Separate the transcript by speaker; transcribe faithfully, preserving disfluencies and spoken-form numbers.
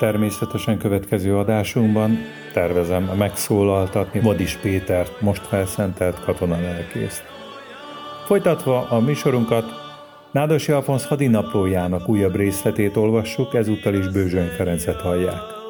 Speaker 1: Természetesen következő adásunkban tervezem megszólaltatni Vadis Pétert, most felszentelt katonalelkészt. Folytatva a műsorunkat, Nádas Alfonz hadinaplójának újabb részletét olvassuk, ezúttal is Bőzsöny Ferencet hallják.